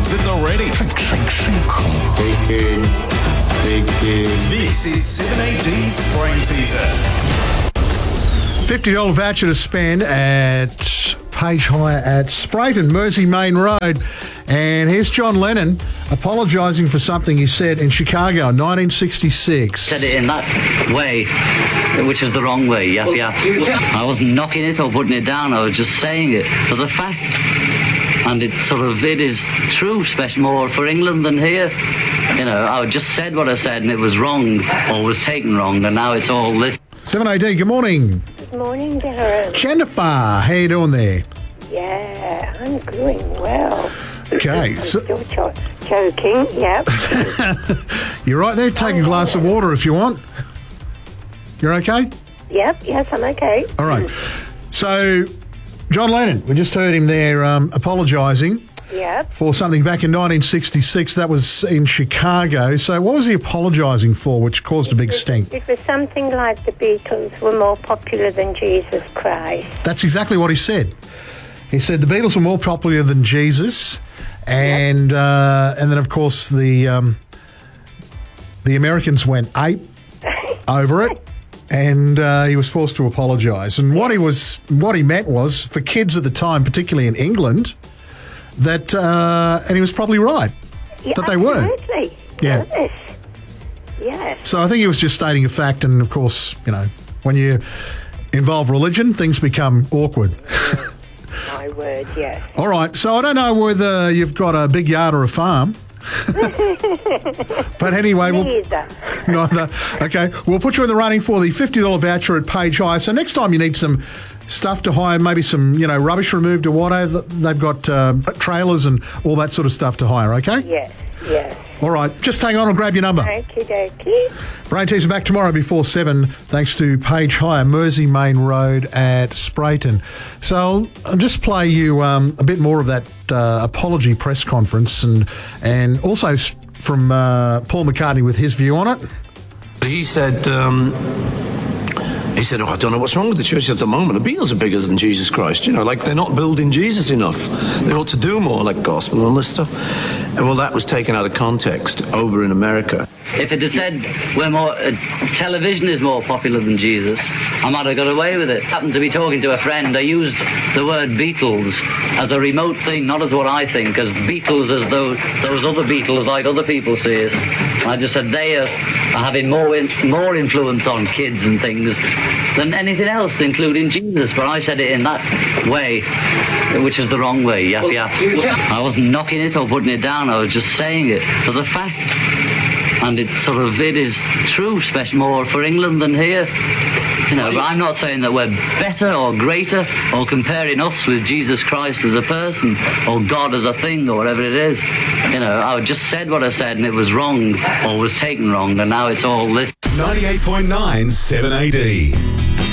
Kids at the ready. Thinking. This is 7AD's Brain Teaser. $50 voucher to spend at Page Hire at Sprayton, Mersey Main Road. And here's John Lennon apologising for something he said in Chicago in 1966. Said it in that way, which is the wrong way. Yeah. I wasn't knocking it or putting it down. I was just saying it as a fact. And it is true, especially more for England than here. You know, I just said what I said and it was wrong or was taken wrong, and now it's all this. 7AD, good morning. Good morning, Darren. Jennifer, how you doing there? Yeah, I'm doing well. Okay. I'm still choking, yep. You're right there. Take a glass of water if you want. You're okay? Yep, yes, I'm okay. All right. So, John Lennon, we just heard him there apologising Yep. for something back in 1966. That was in Chicago. So what was he apologising for, which caused a big stink? It was something like the Beatles were more popular than Jesus Christ. That's exactly what he said. He said the Beatles were more popular than Jesus, and then of course the Americans went ape over it, and he was forced to apologise. And what he meant was, for kids at the time, particularly in England, that and he was probably right, that they were. Absolutely. Yeah. Yes. So I think he was just stating a fact, and of course, you know, when you involve religion, things become awkward. My word, yes. All right, so I don't know whether you've got a big yard or a farm. But anyway, neither. Okay, we'll put you in the running for the $50 voucher at Page Hire. So next time you need some stuff to hire, maybe some, rubbish removed or whatever, they've got trailers and all that sort of stuff to hire, okay? Yes. All right, just hang on, I'll grab your number. Okie dokie. Brain Teaser back tomorrow before 7, thanks to Page Hire, Mersey Main Road at Sprayton. So I'll just play you a bit more of that apology press conference and also from Paul McCartney with his view on it. He said, I don't know what's wrong with the church at the moment. The Beatles are bigger than Jesus Christ. They're not building Jesus enough. They ought to do more, like gospel and all this stuff. And well, that was taken out of context over in America. If it had said television is more popular than Jesus, I might have got away with it. I happened to be talking to a friend. I used the word Beatles as a remote thing, not as what I think, as Beatles as though those other Beatles like other people see us. I just said they are having more influence on kids and things than anything else, including Jesus. But I said it in that way, which is the wrong way. Yeah. I wasn't knocking it or putting it down. I was just saying it as a fact. And it is true, especially more for England than here. But I'm not saying that we're better or greater or comparing us with Jesus Christ as a person or God as a thing or whatever it is. I just said what I said and it was wrong or was taken wrong, and now it's all this. 98.9 7AD.